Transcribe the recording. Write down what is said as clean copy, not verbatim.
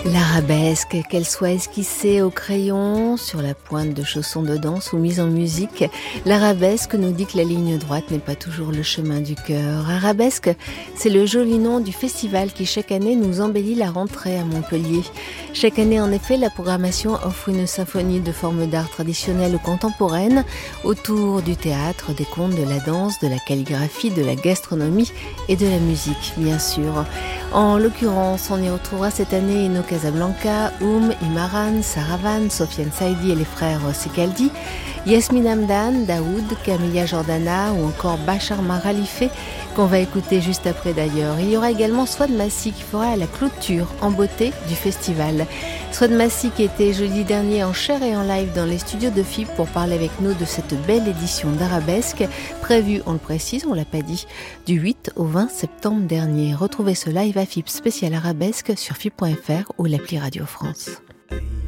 L'arabesque, qu'elle soit esquissée au crayon, sur la pointe de chaussons de danse ou mise en musique, l'arabesque nous dit que la ligne droite n'est pas toujours le chemin du cœur. Arabesque, c'est le joli nom du festival qui chaque année nous embellit la rentrée à Montpellier. Chaque année, en effet, la programmation offre une symphonie de formes d'art traditionnelles ou contemporaines autour du théâtre, des contes, de la danse, de la calligraphie, de la gastronomie et de la musique, bien sûr. En l'occurrence, on y retrouvera cette année Ino Casablanca, Imaran, Saravan, Sofiane Saidi et les frères Sekaldi, Yasmine Hamdan, Daoud, Camilla Jordana ou encore Bachar Maralifé qu'on va écouter juste après d'ailleurs. Il y aura également Swad Massi qui fera la clôture en beauté du festival. Swad Massi qui était jeudi dernier en chair et en live dans les studios de FIP pour parler avec nous de cette belle édition d'Arabesque prévue, on le précise, on l'a pas dit, du 8 au 20 septembre dernier. Retrouvez ce live à FIP spécial Arabesque sur FIP.fr ou l'appli Radio France.